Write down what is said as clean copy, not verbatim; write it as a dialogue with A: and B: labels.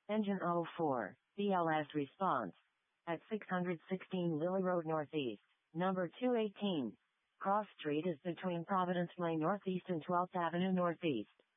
A: Engine 04, BLS response. At 616 Lily Road Northeast, number 218. Cross Street is between Providence Way Northeast and 12th Avenue Northeast.